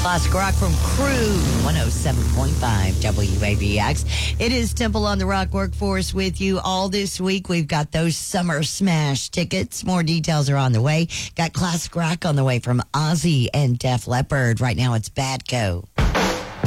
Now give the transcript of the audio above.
Classic rock from Crew 107.5 WABX. It is Temple on the Rock Workforce with you all this week. We've got those Summer Smash tickets. More details are on the way. Got classic rock on the way from Ozzy and Def Leppard. Right now it's Badco.